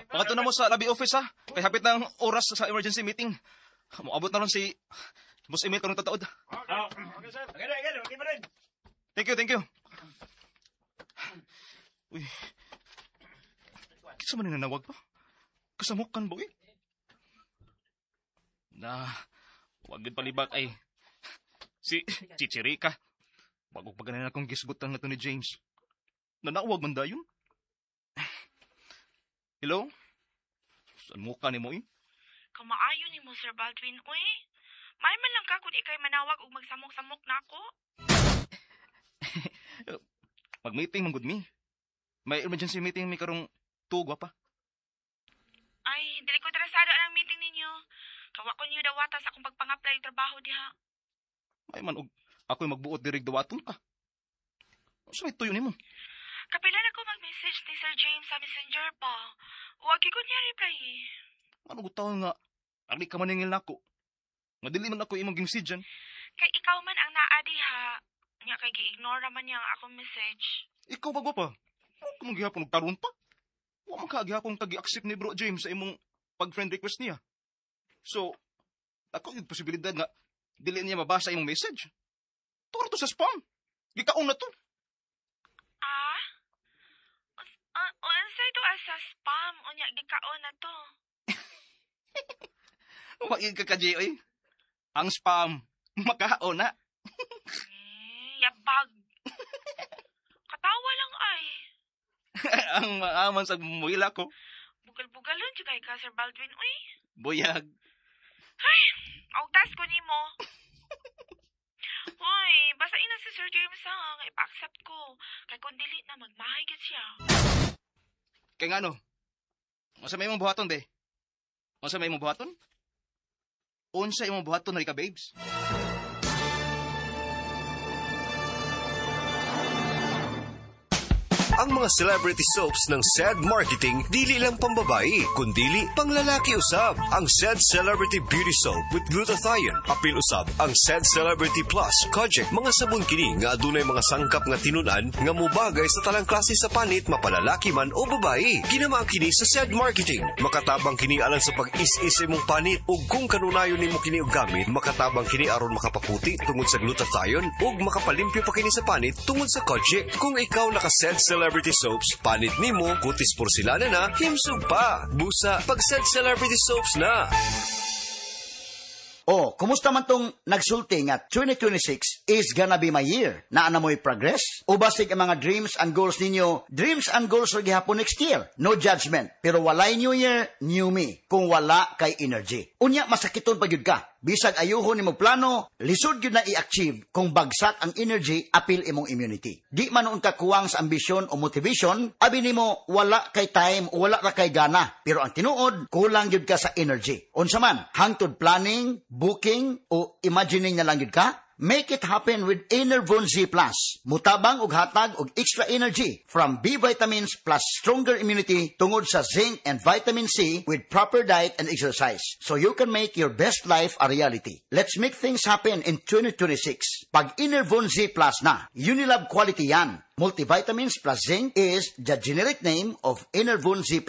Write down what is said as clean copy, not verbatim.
Pangato na mo sa lobby office ha. Kay hapit ng oras sa emergency meeting. Moabot na ron si Boss Emil karong tataod. Okay, sir. Okay pa rin. Thank you. Uy. Kisa man nanawag pa? Kasamukan ba, uy? Wag din palibak ay si Chichirika. Bago pa ganun akong gisgutan na to ni James. Nanawag man dayon? Hello? Saan mo ka ni mo, eh? Kamaayo ni mo, Sir Baldwin, uy. May man lang ka kung ikay manawag o magsamok-samok na ako. Mag-meeting man gud mi. May emergency meeting mi karong tugwa pa. Ay, dili ko interesado ang meeting ninyo. Kawa ko niyo dawata sa akong pagpang-apply trabaho diha. Ay man, ako'y magbuot dirig dawaton ka. Saan ito yun mo? Kapilan ako mag-message ni Sir James sa messenger pa. Huwag ko niya reply eh. Ano ko tao nga? Ari ka maningil na ako. Nga dili man ako imong message dyan. Kay ikaw man ang naadi ha. Nga kay gi-ignore man niya ang akong message. Ikaw ba pa? Ano ka magyapon nagkaroon pa? Huwag man kagyapon kagi-accept ni Bro James sa imong pag-friend request niya. So, ako yung posibilidad nga dili niya mabasa imong message. Tuwa to sa spam. Gikaon na to. Unsay to sa spam unya gikaon na to. Huwag ka ka, oy. Ang spam, makaon na. Yabag. Katawa lang ay. Ang maaman sa muwila ko. Bugal-bugalon siya kay ka, Sir Baldwin, uy. Buyag. Ay, augtas ko ni mo. Uy, basain na si Sir James ha. Ipa-accept ko. Kay kung dili na magmahigit siya. Kaya nga no, masa may mong buhaton, be? Masa may mong buhaton? Unsa imong buhaton na ka, babes? Ang mga celebrity soaps ng SED Marketing dili lang pambabae, kundili panglalaki usab. Ang SED Celebrity Beauty Soap with glutathione, apil usab ang SED Celebrity Plus Kojic. Mga sabon kini nga adunay mga sangkap nga tinunan nga mubagay sa talang klase sa panit, mapalalaki man o babae. Ginamaan kini sa SED Marketing. Makatabang kini alang sa pag-is-is imong panit, ug kung kanunayon nimo kini og gamit, makatabang kini aron makapaputi tungod sa glutathione ug makapalimpyo pa kini sa panit tungod sa Kojic. Kung ikaw naka SED Celebrity Soaps, panit nimo, kutis porselana na, himsog pa. Busa, pag-SED Celebrity Soaps na. Oh, kumusta man tong nagsulti nga 2026 is gonna be my year? Naa na mo'y progress? O basig ang mga dreams and goals ninyo? Dreams and goals are gihapon next year. No judgment. Pero walay new year, new me. Kung wala kay energy. Unya, masakiton pa yun ka. Bisag ayuhon ni mo plano, lisod yun na i-achieve kung bagsak ang energy, apil imong immunity. Di man noon ka kuwang sa ambisyon o motivation, abi ni mo wala kay time o wala ra kay gana. Pero ang tinuod, kulang yun ka sa energy. Unsa man, hangtod planning, booking, o imagining na lang yun ka? Make it happen with Enervon Z+. Mutabang ug hatag og extra energy from B vitamins plus stronger immunity tungod sa zinc and vitamin C with proper diet and exercise. So you can make your best life a reality. Let's make things happen in 2026. Pag Enervon Z+ na, Unilab quality yan. Multivitamins plus zinc is the generic name of Enervon Z+.